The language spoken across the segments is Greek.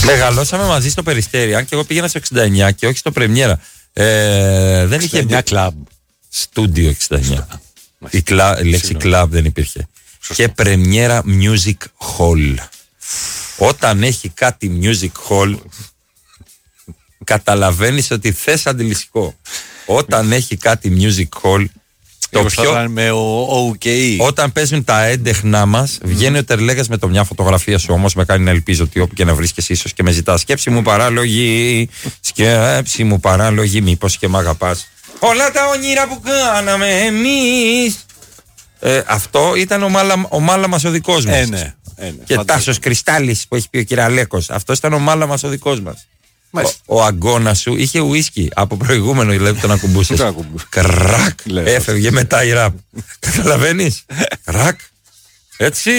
Μεγαλώσαμε μαζί στο Περιστέρι. Αν και εγώ πήγαινα στο 69 και όχι στο Πρεμιέρα. Δεν είχε κλαμπ. Στούντιο 69. Η λέξη κλαμπ δεν υπήρχε. Σωστό. Και Πρεμιέρα Music Hall. Όταν έχει κάτι Music Hall, καταλαβαίνεις ότι θες αντιληστικό. Όταν έχει κάτι Music Hall, το πιο... με ο OKE. Όταν παίζουν τα έντεχνά μας, βγαίνει ο Τερλέγας με το μια φωτογραφία σου, όμως με κάνει να ελπίζω ότι όπου και να βρίσκεσαι ίσως και με ζητά. Σκέψη μου παράλογη, σκέψη μου παράλογη, μήπως και μ' αγαπάς. Όλα τα όνειρα που κάναμε εμείς. Αυτό ήταν ο Μάλαμας ο δικός μας. Ναι. Και Τάσος Κρυστάλλης που έχει πει ο Κυραλέκος. Αυτό ήταν ο Μάλαμας ο δικός μας. Ο αγκώνας σου είχε ουίσκι από προηγούμενο, δηλαδή τον ακουμπούσες. Κρακ, έφευγε μετά η ραπ. Καταλαβαίνεις? Κρακ, έτσι.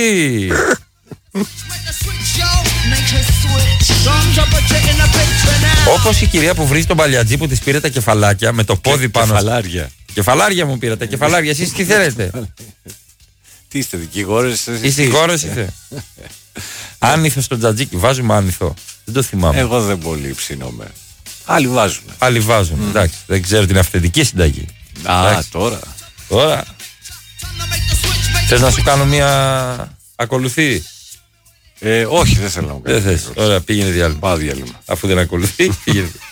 Όπως η κυρία που βρίζει τον παλιατζή που της πήρε τα κεφαλάκια με το πόδι πάνω. Κεφαλάρια μου πήρατε, κεφαλάρια. Εσείς τι θέλετε? Τι είστε, δικηγόρες? Δικηγόρες είστε? Άνηθο στο τζατζίκι, βάζουμε άνηθο. Δεν το θυμάμαι. Εγώ δεν πολύ ψήνομαι. Άλλοι βάζουν. Εντάξει, δεν ξέρω την αυθεντική συνταγή. Τώρα. Θες να σου κάνω μια ακολουθή? Όχι, δεν θέλω να μου κάνω. Δεν θες. Ωραία, πήγαινε διάλειμμα. Πάω διάλειμμα. Αφού δεν ακολουθεί, πήγαινε.